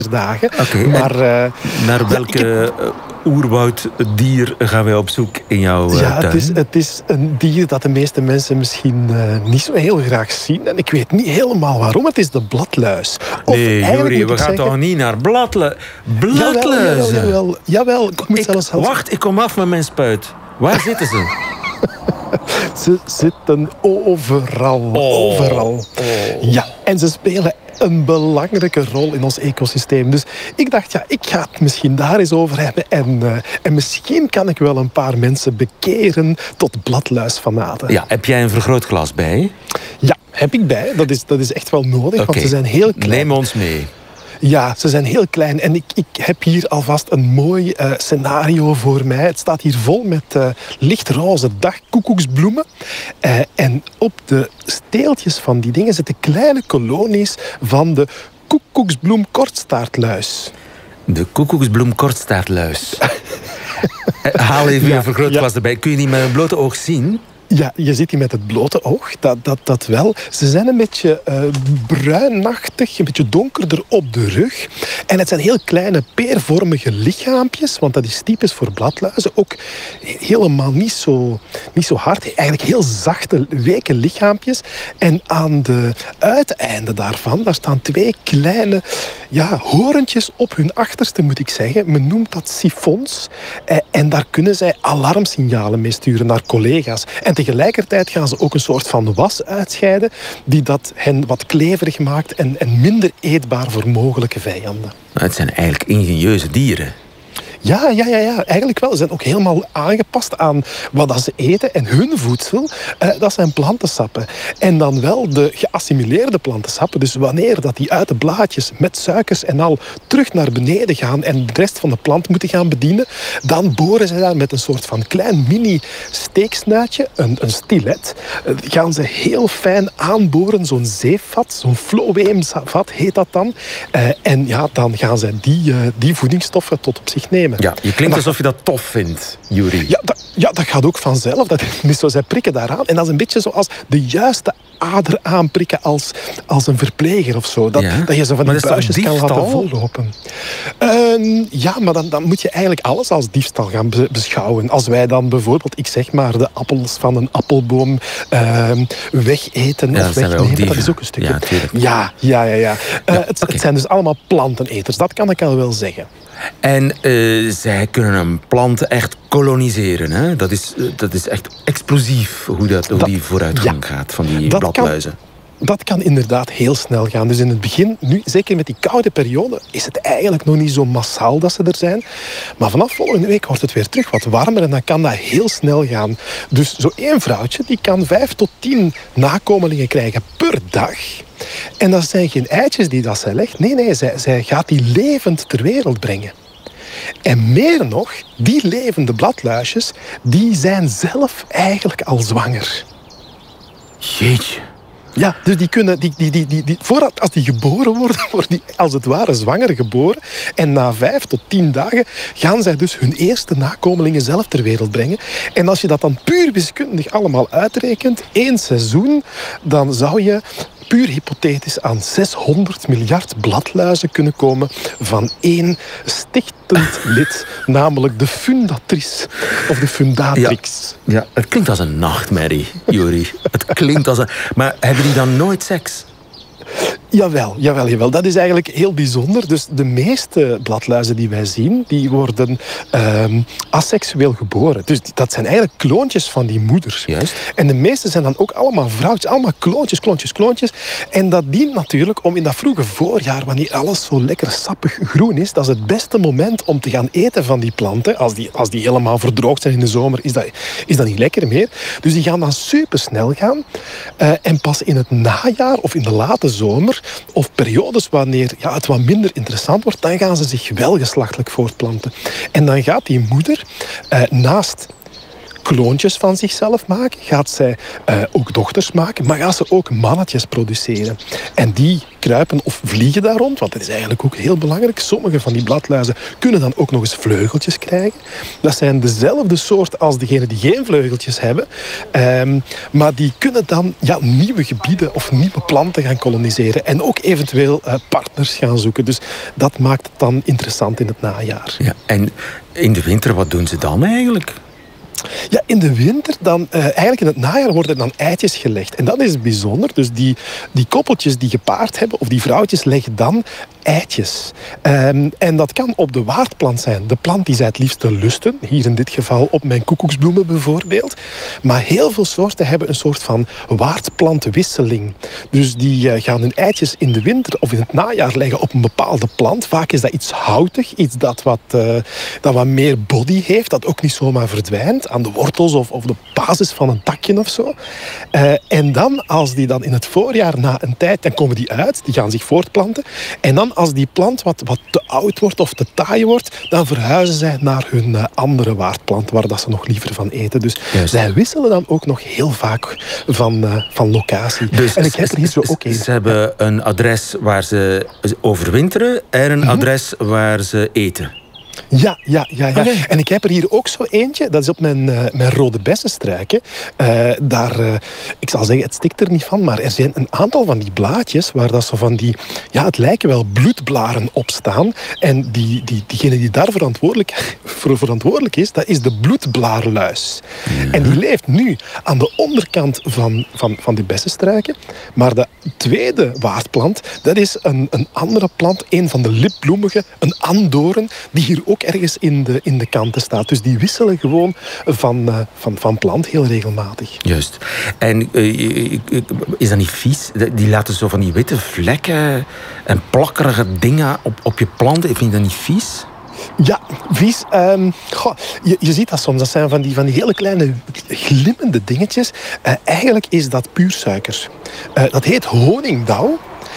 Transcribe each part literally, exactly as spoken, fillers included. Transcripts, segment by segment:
dagen. Okay, maar, uh, naar welke ja, heb... oerwouddier gaan wij op zoek in jouw uh, ja, tuin? Het is, het is een dier dat de meeste mensen misschien uh, niet zo heel graag zien. En ik weet niet helemaal waarom. Het is de bladluis. Of nee, Juri, we gaan zeggen... toch niet naar bladlu... bladluizen? Jawel, jawel, jawel. Ik moet ik, zelfs wacht, ik kom af met mijn spuit. Waar zitten ze? Ze zitten overal. Oh. Overal. Oh. Ja, en ze spelen een belangrijke rol in ons ecosysteem. Dus ik dacht, ja, ik ga het misschien daar eens over hebben. En, uh, en misschien kan ik wel een paar mensen bekeren tot bladluisfanaten. Ja, heb jij een vergrootglas bij? Ja, heb ik bij. Dat is, dat is echt wel nodig, okay. Want ze zijn heel klein. Neem ons mee. Ja, ze zijn heel klein. En ik, ik heb hier alvast een mooi uh, scenario voor mij. Het staat hier vol met uh, lichtroze dagkoekoeksbloemen. Uh, en op de steeltjes van die dingen zitten kleine kolonies van de koekoeksbloem-kortstaartluis. De koekoeksbloem-kortstaartluis. Haal even ja, je vergrootglas ja. erbij. Kun je die met een blote oog zien? Ja, je ziet die met het blote oog, dat, dat, dat wel. Ze zijn een beetje uh, bruinachtig, een beetje donkerder op de rug. En het zijn heel kleine peervormige lichaampjes, want dat is typisch voor bladluizen. Ook helemaal niet zo, niet zo hard, eigenlijk heel zachte, weke lichaampjes. En aan de uiteinden daarvan, daar staan twee kleine ja, horentjes op hun achterste, moet ik zeggen. Men noemt dat sifons. En daar kunnen zij alarmsignalen mee sturen naar collega's. En tegelijkertijd gaan ze ook een soort van was uitscheiden die dat hen wat kleverig maakt en, en minder eetbaar voor mogelijke vijanden. Het zijn eigenlijk ingenieuze dieren. Ja, ja, ja, ja, eigenlijk wel. Ze zijn ook helemaal aangepast aan wat dat ze eten. En hun voedsel, uh, dat zijn plantensappen. En dan wel de geassimileerde plantensappen. Dus wanneer dat die uit de blaadjes met suikers en al terug naar beneden gaan en de rest van de plant moeten gaan bedienen, dan boren ze daar met een soort van klein mini-steeksnuitje, een, een stilet, uh, gaan ze heel fijn aanboren, zo'n zeevat, zo'n floeemvat heet dat dan. Uh, en ja, dan gaan ze die, uh, die voedingsstoffen tot op zich nemen. Ja, je klinkt alsof je dat tof vindt, Juri. Ja, dat, ja, dat gaat ook vanzelf. Dat is niet zo, zij prikken daaraan. En dat is een beetje zoals de juiste ader aanprikken als, als een verpleger of zo. Dat, ja. dat je zo van die buisjes kan laten vollopen. Uh, ja, maar dan, dan moet je eigenlijk alles als diefstal gaan be- beschouwen. Als wij dan bijvoorbeeld, ik zeg maar, de appels van een appelboom uh, wegeten ja, of wegnemen, dat is ook een stukje. Ja, ja, ja, ja. ja. Uh, ja het, okay. het zijn dus allemaal planteneters, dat kan ik al wel zeggen. En uh, zij kunnen een plant echt koloniseren. Hè? Dat, is, uh, dat is echt explosief hoe, dat, hoe dat, die vooruitgang ja, gaat van die bladluizen. Kan, dat kan inderdaad heel snel gaan. Dus in het begin, nu, zeker met die koude periode, is het eigenlijk nog niet zo massaal dat ze er zijn. Maar vanaf volgende week wordt het weer terug wat warmer en dan kan dat heel snel gaan. Dus zo één vrouwtje die kan vijf tot tien nakomelingen krijgen per dag. En dat zijn geen eitjes die dat zij legt. Nee, nee, zij, zij gaat die levend ter wereld brengen. En meer nog, die levende bladluisjes, die zijn zelf eigenlijk al zwanger. Jeetje. Ja, dus die kunnen, die, die, die, die, die, voordat als die geboren worden, worden die als het ware zwanger geboren. En na vijf tot tien dagen gaan zij dus hun eerste nakomelingen zelf ter wereld brengen. En als je dat dan puur wiskundig allemaal uitrekent, één seizoen, dan zou je puur hypothetisch aan zeshonderd miljard bladluizen kunnen komen van één stichtend lid, namelijk de fundatrice of de fundatrix. Ja, ja, het klinkt als een nachtmerrie, Juri. Het klinkt als een... Maar hebben die dan nooit seks? Jawel, jawel, jawel. Dat is eigenlijk heel bijzonder. Dus de meeste bladluizen die wij zien, die worden um, asexueel geboren. Dus dat zijn eigenlijk kloontjes van die moeder. Juist. En de meeste zijn dan ook allemaal vrouwtjes, allemaal kloontjes, kloontjes, kloontjes. En dat dient natuurlijk om in dat vroege voorjaar, wanneer alles zo lekker sappig groen is, dat is het beste moment om te gaan eten van die planten. Als die, als die helemaal verdroogd zijn in de zomer, is dat, is dat niet lekker meer. Dus die gaan dan supersnel gaan. Uh, en pas in het najaar of in de late zomer, of periodes wanneer ja, het wat minder interessant wordt, dan gaan ze zich wel geslachtelijk voortplanten. En dan gaat die moeder uh, naast kloontjes van zichzelf maken, gaat zij uh, ook dochters maken, maar gaat ze ook mannetjes produceren. En die kruipen of vliegen daar rond, want dat is eigenlijk ook heel belangrijk. Sommige van die bladluizen kunnen dan ook nog eens vleugeltjes krijgen. Dat zijn dezelfde soort als degenen die geen vleugeltjes hebben. Um, maar die kunnen dan ja, nieuwe gebieden of nieuwe planten gaan koloniseren en ook eventueel uh, partners gaan zoeken. Dus dat maakt het dan interessant in het najaar. Ja, en in de winter, wat doen ze dan eigenlijk? Ja, in de winter, dan, uh, eigenlijk in het najaar worden dan eitjes gelegd. En dat is bijzonder. Dus die, die koppeltjes die gepaard hebben, of die vrouwtjes, leggen dan eitjes. Um, en dat kan op de waardplant zijn. De plant die zij het liefste lusten. Hier in dit geval op mijn koekoeksbloemen bijvoorbeeld. Maar heel veel soorten hebben een soort van waardplantwisseling. Dus die uh, gaan hun eitjes in de winter of in het najaar leggen op een bepaalde plant. Vaak is dat iets houtig. Iets dat wat, uh, dat wat meer body heeft. Dat ook niet zomaar verdwijnt aan de wortels of, of de basis van een takje of zo. Uh, en dan, als die dan in het voorjaar na een tijd, dan komen die uit. Die gaan zich voortplanten. En dan als die plant wat, wat te oud wordt of te taai wordt, dan verhuizen zij naar hun uh, andere waardplant, waar dat ze nog liever van eten. Dus Juist. zij wisselen dan ook nog heel vaak van, uh, van locatie. Dus en ik heb er hier zo ook een. Ze hebben een adres waar ze overwinteren en een mm-hmm. adres waar ze eten. Ja, ja, ja, ja. Okay. En ik heb er hier ook zo eentje. Dat is op mijn, uh, mijn rode bessenstruiken. Uh, daar, uh, ik zal zeggen, het stikt er niet van, maar er zijn een aantal van die blaadjes waar dat zo van die, ja, het lijken wel bloedblaren op staan. En die, die, diegene die daar verantwoordelijk, voor verantwoordelijk is, dat is de bloedblaarluis. Ja. En die leeft nu aan de onderkant van, van, van die bessenstruiken. Maar de tweede waardplant, dat is een, een andere plant, een van de lipbloemige, een andoren, die hier ook ergens in de, in de kanten staat. Dus die wisselen gewoon van, uh, van, van plant heel regelmatig. Juist. En uh, is dat niet vies? Die laten zo van die witte vlekken en plakkerige dingen op, op je planten. Vind je dat niet vies? Ja, vies. Um, goh, je, je ziet dat soms. Dat zijn van die, van die hele kleine glimmende dingetjes. Uh, eigenlijk is dat puur suiker. Uh, dat heet honingdauw.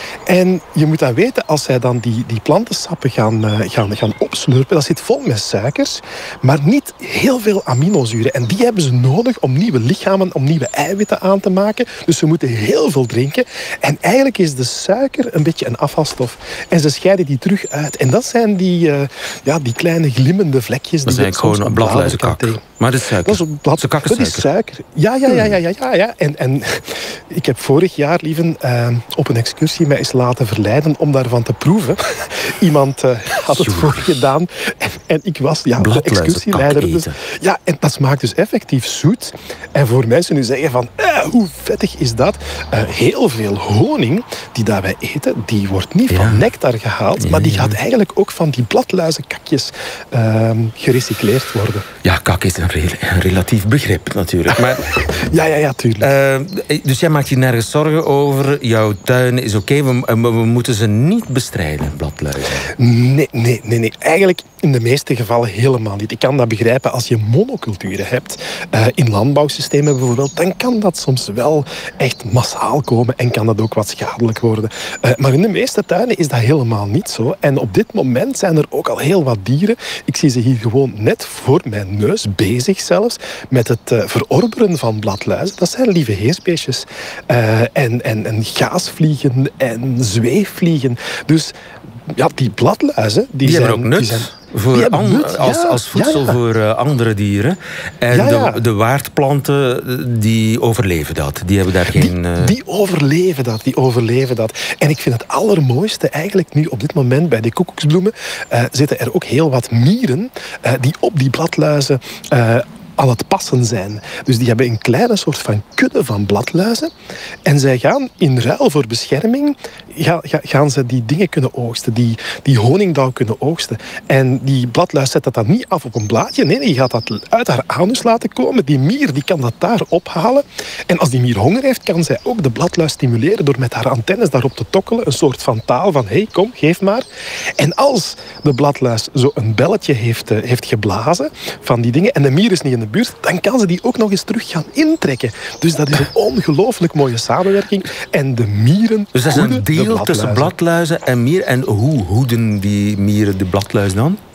En je moet dan weten, als zij dan die, die plantensappen gaan, uh, gaan, gaan opslurpen, dat zit vol met suikers, maar niet heel veel aminozuren. En die hebben ze nodig om nieuwe lichamen, om nieuwe eiwitten aan te maken. Dus ze moeten heel veel drinken. En eigenlijk is de suiker een beetje een afvalstof. En ze scheiden die terug uit. En dat zijn die, uh, ja, die kleine glimmende vlekjes. Dat die zijn gewoon een bladluizenkak. Maar dat is suiker. Dat is, een blad... dat is suiker. Ja, ja, ja, ja, ja, ja, ja. En, en ik heb vorig jaar, lieven, uh, op een excursie mij eens laten verleiden om daarvan te proeven. Iemand uh, had het voor gedaan. En, en ik was ja, de excursie-leider. Dus, ja, en dat smaakt dus effectief zoet. En voor mensen nu zeggen van, eh, hoe vettig is dat? Uh, heel veel honing die dat wij eten, die wordt niet ja. van nectar gehaald, ja, maar die gaat eigenlijk ook van die bladluizenkakjes uh, gerecycleerd worden. Ja, kak is een, re- een relatief begrip natuurlijk. Maar, ja, ja, ja, tuurlijk. Uh, dus jij maakt je nergens zorgen over. Jouw tuin is oké. Okay. We, we, we moeten ze niet bestrijden, bladluizen. Nee, nee, nee, nee. Eigenlijk in de meeste gevallen helemaal niet. Ik kan dat begrijpen als je monoculturen hebt. Uh, in landbouwsystemen bijvoorbeeld, dan kan dat soms wel echt massaal komen en kan dat ook wat schadelijk worden. Uh, maar in de meeste tuinen is dat helemaal niet zo. En op dit moment zijn er ook al heel wat dieren. Ik zie ze hier gewoon net voor mijn neus bezig zelfs met het uh, verorberen van bladluizen. Dat zijn lieve heersbeestjes. Uh, en, en, en gaasvliegen en zweefvliegen. Dus ja, die bladluizen... Die, die zijn, hebben ook nut. Die zijn, Voor an- nut, als, ja, als voedsel ja, ja. voor uh, andere dieren. En ja, ja. De, de waardplanten, die overleven dat. Die hebben daar geen... Die, uh... die overleven dat, die overleven dat. En ik vind het allermooiste eigenlijk nu op dit moment bij die koekoeksbloemen uh, zitten er ook heel wat mieren uh, die op die bladluizen... Uh, aan het passen zijn. Dus die hebben een kleine soort van kudde van bladluizen. En zij gaan in ruil voor bescherming ga, ga, gaan ze die dingen kunnen oogsten. Die, die honingdauw kunnen oogsten. En die bladluis zet dat dan niet af op een blaadje. Nee, die gaat dat uit haar anus laten komen. Die mier die kan dat daar ophalen. En als die mier honger heeft, kan zij ook de bladluis stimuleren door met haar antennes daarop te tokkelen. Een soort van taal van, hé, hey, kom, geef maar. En als de bladluis zo een belletje heeft, uh, heeft geblazen van die dingen en de mier is niet in de buurt, dan kan ze die ook nog eens terug gaan intrekken. Dus dat is een ongelooflijk mooie samenwerking. En de mieren Dus dat is een deel tussen bladluizen en mieren. En hoe hoeden die mieren de bladluis dan? Ja,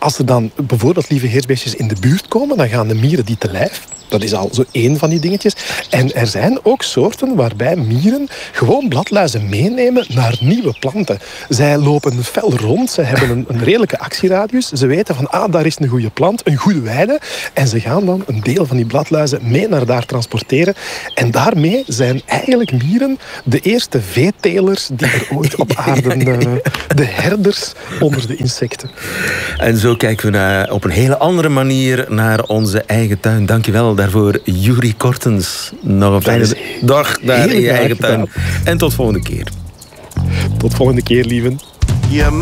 als er dan bijvoorbeeld lieve heersbeestjes in de buurt komen, dan gaan de mieren die te lijf. Dat is al zo één van die dingetjes. En er zijn ook soorten waarbij mieren gewoon bladluizen meenemen naar nieuwe planten. Zij lopen fel rond, ze hebben een, een redelijke actieradius. Ze weten van, ah, daar is een goede plant, een goede weide. En ze gaan dan een deel van die bladluizen mee naar daar transporteren. En daarmee zijn eigenlijk mieren de eerste veetelers die er ooit op aarde, uh, de herders onder de insecten. En zo kijken we naar, op een hele andere manier naar onze eigen tuin. Dankjewel daarvoor, Juri Kortens. Nog een fijne dag daar in je eigen tuin. En tot volgende keer. Tot volgende keer, lieven.